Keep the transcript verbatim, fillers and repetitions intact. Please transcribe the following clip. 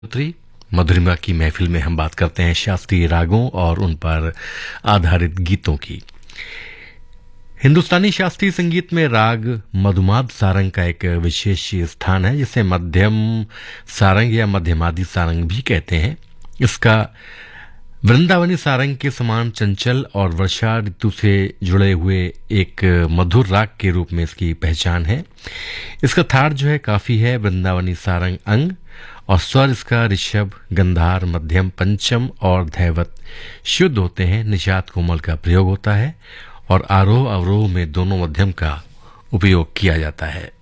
त्री मधुरिमा की महफिल में हम बात करते हैं शास्त्रीय रागों और उन पर आधारित गीतों की। हिंदुस्तानी शास्त्रीय संगीत में राग मधुमाद सारंग का एक विशेष स्थान है, जिसे मध्यम सारंग या मध्यमादी सारंग भी कहते हैं। इसका वृंदावनी सारंग के समान चंचल और वर्षा ऋतु से जुड़े हुए एक मधुर राग के रूप में इसकी पहचान है। इसका थाट जो है काफी है। वृंदावनी सारंग अंग और स्वर इसका ऋषभ, गंधार, मध्यम, पंचम और धैवत शुद्ध होते हैं। निषाद कोमल का प्रयोग होता है और आरोह अवरोह में दोनों मध्यम का उपयोग किया जाता है।